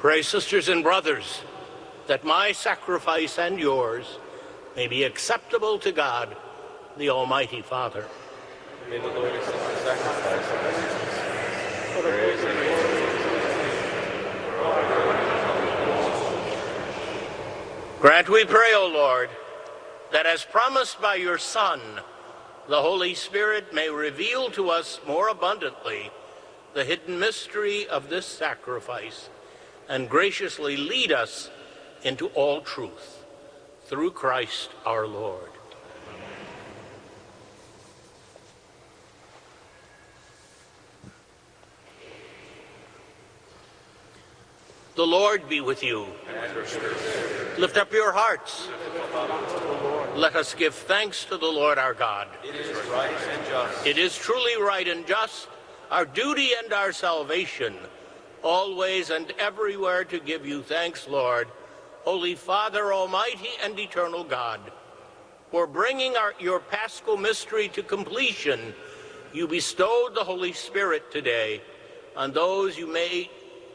Pray, sisters and brothers, that my sacrifice and yours may be acceptable to God, the Almighty Father. May the Lord accept the sacrifice of our praise and Grant, we pray, O Lord, that as promised by your Son, the Holy Spirit may reveal to us more abundantly the hidden mystery of this sacrifice and graciously lead us into all truth. Through Christ our Lord. The Lord be with you. Lift up your hearts. Let us give thanks to the Lord our God. It is right and just. It is truly right and just, our duty and our salvation, always and everywhere to give you thanks, Lord, Holy Father, Almighty and eternal God. For bringing your paschal mystery to completion, you bestowed the Holy Spirit today on those you made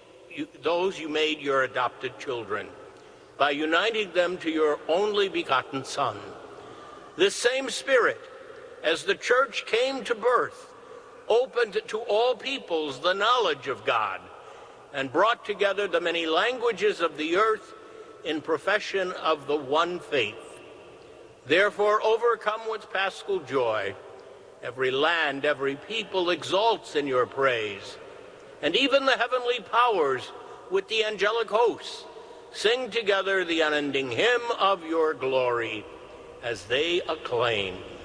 your adopted children, by uniting them to your only begotten Son. This same Spirit, as the Church came to birth, opened to all peoples the knowledge of God, and brought together the many languages of the earth in profession of the one faith. Therefore, overcome with paschal joy, every land, every people exalts in your praise, and even the heavenly powers with the angelic hosts sing together the unending hymn of your glory as they acclaim.